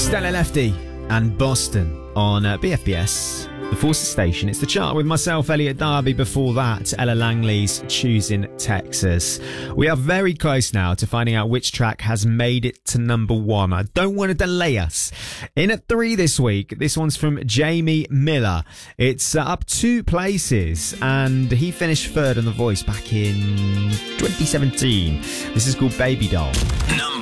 Stella Lefty and Boston on BFBS, the Forces Station. It's the chart with myself, Elliot Darby. Before that, Ella Langley's Choosing Texas. We are very close now to finding out which track has made it to number one. I don't want to delay us. In at 3 this week, this one's from Jamie Miller. It's up 2 places, and he finished third on The Voice back in 2017. This is called Baby Doll.